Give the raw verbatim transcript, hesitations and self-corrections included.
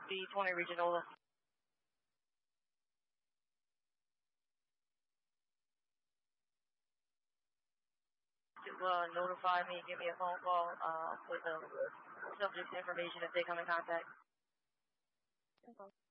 B twenty Regional. To uh, notify me, give me a phone call uh, with the subject information if they come in contact.